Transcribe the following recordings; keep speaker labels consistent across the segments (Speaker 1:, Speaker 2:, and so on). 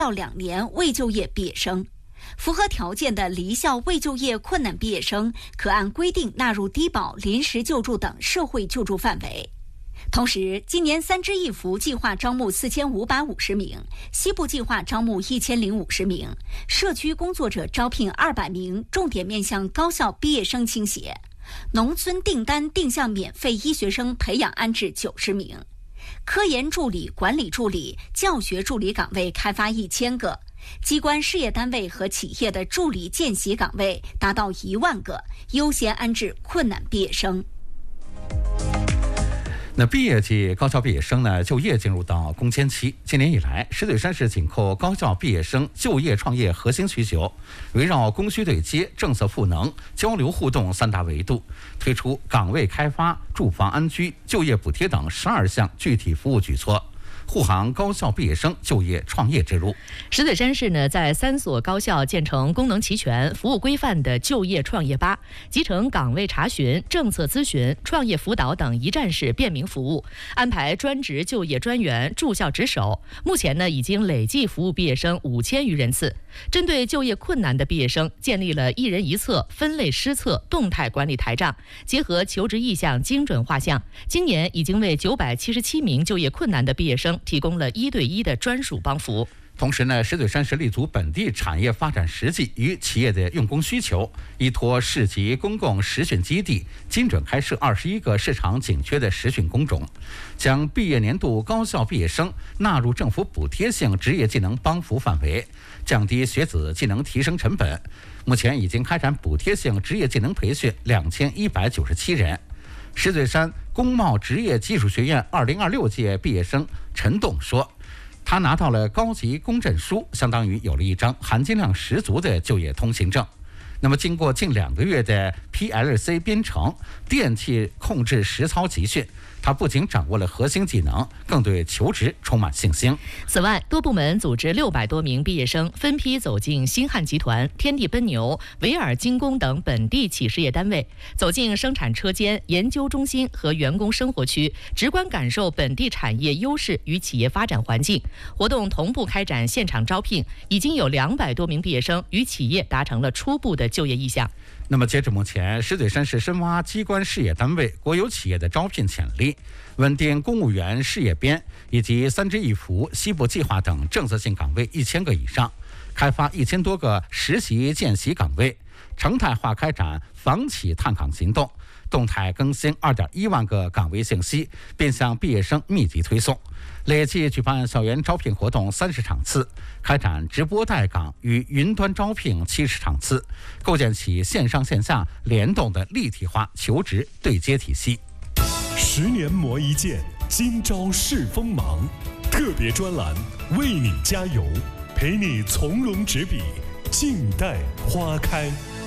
Speaker 1: 2年未就业毕业生。符合条件的离校未就业困难毕业生可按规定纳入低保、临时救助等社会救助范围。同时，今年3支一扶计划招募4550名，西部计划招募1050名，社区工作者招聘200名，重点面向高校毕业生倾斜。农村订单定向免费医学生培养安置90名，科研助理、管理助理、教学助理岗位开发1000个，机关事业单位和企业的助理见习岗位达到1万个，优先安置困难毕业生。
Speaker 2: 那毕业季高校毕业生呢，就业进入到攻坚期。今年以来，石嘴山市紧扣高校毕业生就业创业核心需求，围绕供需对接、政策赋能、交流互动3大维度，推出岗位开发、住房安居、就业补贴等12项具体服务举措，护航高校毕业生就业创业之路。
Speaker 3: 石嘴山市呢，在3所高校建成功能齐全、服务规范的就业创业吧，集成岗位查询、政策咨询、创业辅导等一站式便民服务，安排专职就业专员驻校值守。目前呢，已经累计服务毕业生5000余人次。针对就业困难的毕业生，建立了1人1册、分类施策动态管理台账，结合求职意向精准画像。今年已经为977名就业困难的毕业生提供了1对1的专属帮扶。
Speaker 2: 同时呢，石嘴山市立足本地产业发展实际与企业的用工需求，依托市级公共实训基地，精准开设21个市场紧缺的实训工种，将毕业年度高校毕业生纳入政府补贴性职业技能帮扶范围，降低学子技能提升成本。目前已经开展补贴性职业技能培训2197人。石嘴山工贸职业技术学院2026届毕业生陈栋说，他拿到了高级公证书，相当于有了一张含金量十足的就业通行证。那么经过近2个月的 PLC 编程、电气控制实操集训，他不仅掌握了核心技能，更对求职充满信心。
Speaker 3: 此外，多部门组织600多名毕业生分批走进新汉集团、天地奔牛、维尔精工等本地企事业单位，走进生产车间、研究中心和员工生活区，直观感受本地产业优势与企业发展环境。活动同步开展现场招聘，已经有200多名毕业生与企业达成了初步的就业意向。
Speaker 2: 那么截至目前，石嘴山市深挖机关事业单位、国有企业的招聘潜力，稳定公务员事业编以及3支一扶、西部计划等政策性岗位1000个以上，开发1000多个实习见习岗位，常态化开展房企探岗行动，动态更新2.1万个岗位信息，并向毕业生密集推送。累计举办校园招聘活动30场次，开展直播带岗与云端招聘70场次，构建起线上线下联动的立体化求职对接体系。
Speaker 4: 10年磨一剑，今朝试锋芒。特别专栏为你加油，陪你从容执笔，静待花开。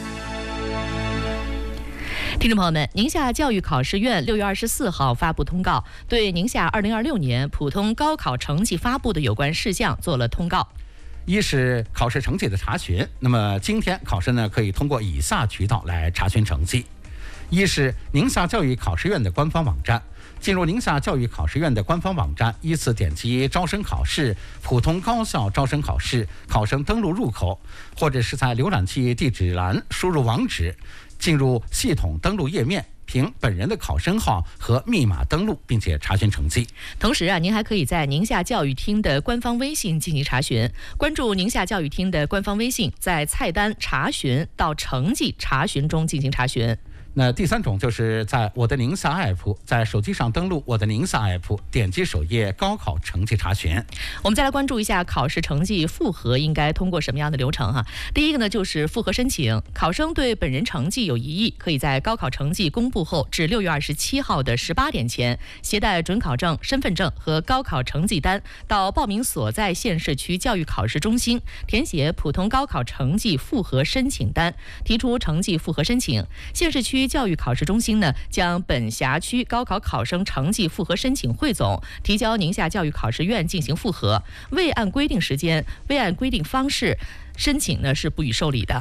Speaker 3: 听众朋友们，宁夏教育考试院6月24号发布通告，对宁夏2026年普通高考成绩发布的有关事项做了通告。
Speaker 2: 一是考试成绩的查询，那么今天考生呢可以通过以下渠道来查询成绩。一是宁夏教育考试院的官方网站，进入宁夏教育考试院的官方网站，依次点击招生考试、普通高校招生考试、考生登录入口，或者是在浏览器地址栏输入网址，进入系统登录页面，凭本人的考生号和密码登录，并且查询成绩。
Speaker 3: 同时您还可以在宁夏教育厅的官方微信进行查询，关注宁夏教育厅的官方微信，在菜单查询到成绩查询中进行查询。
Speaker 2: 那第3种就是在我的宁夏 app， 在手机上登录我的宁夏 app， 点击首页高考成绩查询。
Speaker 3: 我们再来关注一下考试成绩复核应该通过什么样的流程哈？第一个呢就是复核申请，考生对本人成绩有疑义，可以在高考成绩公布后至6月27号的18点前，携带准考证、身份证和高考成绩单到报名所在县市区教育考试中心填写普通高考成绩复核申请单，提出成绩复核申请。县市区教育考试中心呢，将本辖区高考考生成绩复核申请汇总提交宁夏教育考试院进行复核，未按规定时间、未按规定方式申请呢是不予受理的。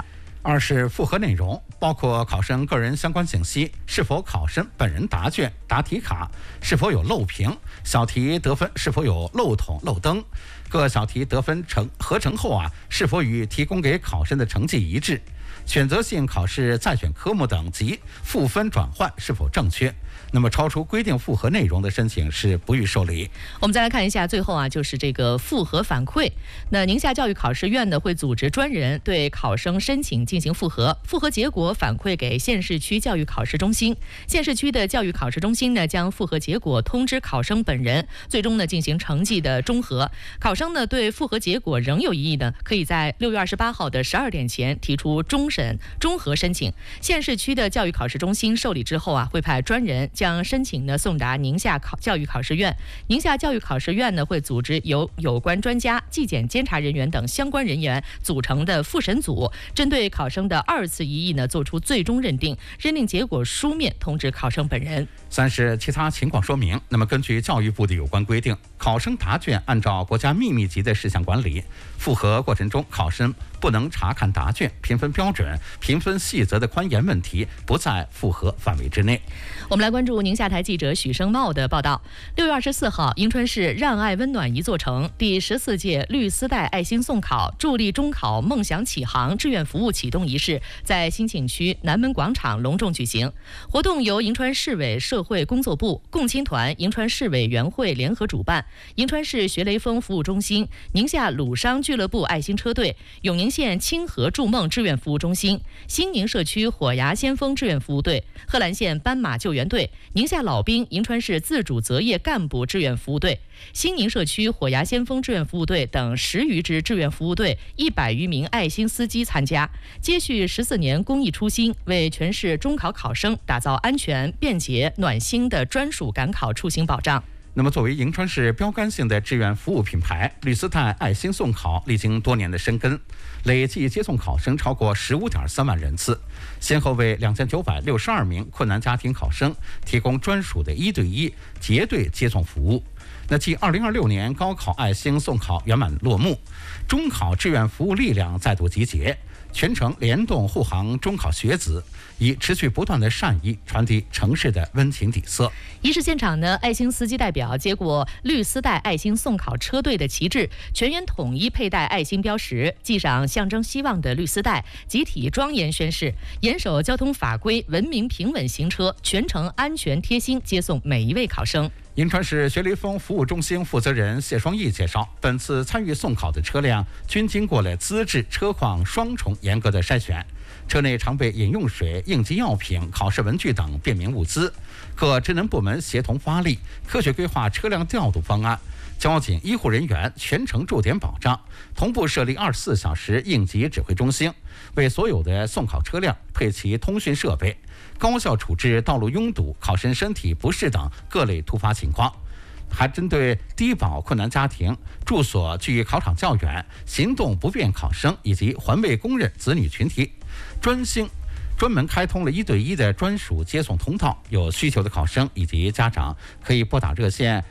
Speaker 2: 二是复核内容，包括考生个人相关信息，是否考生本人答卷、答题卡，是否有漏屏，小题得分是否有漏筒、漏灯，各小题得分合成后是否与提供给考生的成绩一致，选择性考试再选科目等及赋分转换是否正确。那么超出规定复核内容的申请是不予受理。
Speaker 3: 我们再来看一下，最后就是这个复核反馈。那宁夏教育考试院呢会组织专人对考生申请进行复核，复核结果反馈给县市区教育考试中心，县市区的教育考试中心呢将复核结果通知考生本人，最终呢进行成绩的中核。考生呢对复核结果仍有异议呢，可以在6月28号的12点前提出终审中核申请。县市区的教育考试中心受理之后会派专人将申请呢送达宁夏教育考试院，宁夏教育考试院呢会组织由有关专家、纪检监察人员等相关人员组成的复审组，针对考生的2次异议呢作出最终认定，认定结果书面通知考生本人。
Speaker 2: 三是其他情况说明。那么根据教育部的有关规定，考生答卷按照国家秘密级的事项管理，复核过程中考生不能查看答卷、评分标准、评分细则的宽严问题，不在复核范围之内。
Speaker 3: 我们来关注宁夏台记者许生茂的报道。6月24号，银川市让爱温暖一座城第14届绿丝带爱心送考助力中考梦想启航志愿服务启动仪式在新景区南门广场隆重举行。活动由银川市委社会工作部、共青团、银川市委员会联合主办，银川市学雷锋服务中心、宁夏鲁商俱乐部爱心车队、永宁县清河筑梦志愿服务中心、新宁社区火牙先锋志愿服务队、贺兰县斑马救援队、宁夏老兵银川市自主择业干部志愿服务队、新宁社区火牙先锋志愿服务队等10余支志愿服务队100余名爱心司机参加，接续14年公益初心，为全市中考考生打造安全、便捷、暖心的专属赶考出行保障。
Speaker 2: 那么作为银川市标杆性的志愿服务品牌，绿丝带爱心送考历经多年的深耕，累计接送考生超过15.3万人次，先后为2962名困难家庭考生提供专属的1对1结对接送服务。那继2026年高考爱心送考圆满落幕，中考志愿服务力量再度集结，全程联动护航中考学子，以持续不断的善意传递城市的温情底色。
Speaker 3: 仪式现场呢，爱心司机代表接过绿丝带爱心送考车队的旗帜，全员统一佩戴爱心标识，系上象征希望的绿丝带，集体庄严宣誓，严守交通法规，文明平稳行车，全程安全贴心接送每一位考生。
Speaker 2: 银川市学雷锋服务中心负责人谢双义介绍，本次参与送考的车辆均经过了资质、车况双重严格的筛选，车内常备饮用水、应急药品、考试文具等便民物资，各职能部门协同发力，科学规划车辆调度方案，交警、医护人员全程驻点保障，同步设立24小时应急指挥中心，为所有的送考车辆配齐通讯设备，高效处置道路拥堵、考生身体不适等各类突发情况。还针对低保困难家庭、住所距考场较远、行动不便考生以及环卫工人子女群体，专门开通了1对1的专属接送通道，有需求的考生以及家长可以拨打热线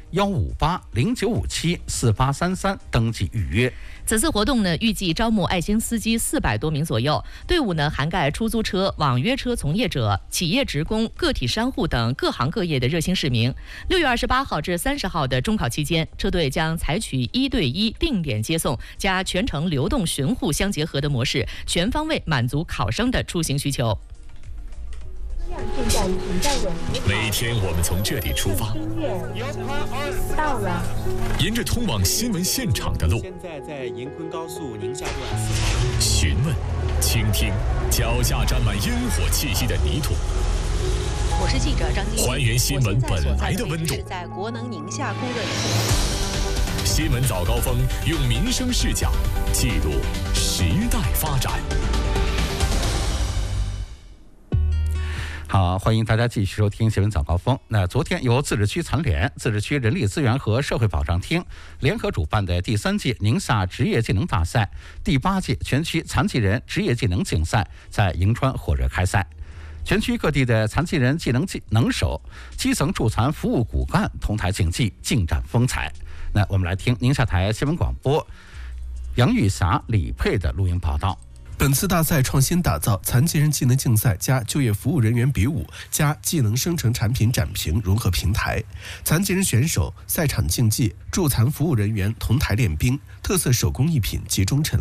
Speaker 2: 15809574833登记预约。
Speaker 3: 此次活动呢，预计招募爱心司机400多名左右，队伍呢涵盖出租车、网约车从业者、企业职工、个体商户等各行各业的热心市民。6月28号至30号的中考期间，车队将采取1对1定点接送加全程流动巡护相结合的模式，全方位满足考生的出行需求。
Speaker 4: 每天我们从这里出发，
Speaker 5: 到了，
Speaker 4: 沿着通往新闻现场的路，
Speaker 6: 现在在银昆高速宁夏段
Speaker 4: 询问、倾听脚下沾满烟火气息的泥土。
Speaker 5: 我是记者张金，
Speaker 4: 还原新闻本来的温度。
Speaker 5: 是在国能宁夏供热
Speaker 4: 新闻早高峰用民生视角记录时代发展。
Speaker 2: 好，欢迎大家继续收听新闻早高峰。那昨天由自治区残联、自治区人力资源和社会保障厅联合主办的第3届宁夏职业技能大赛、第8届全区残疾人职业技能竞赛在银川火热开赛。全区各地的残疾人技能手、基层助残服务骨干同台竞技，尽展风采。那我们来听宁夏台新闻广播杨玉霞、李佩的录音报道。
Speaker 7: 本次大赛创新打造残疾人技能竞赛加就业服务人员比武加技能生成产品展评融合平台，残疾人选手赛场竞技、助残服务人员同台练兵、特色手工艺品集中陈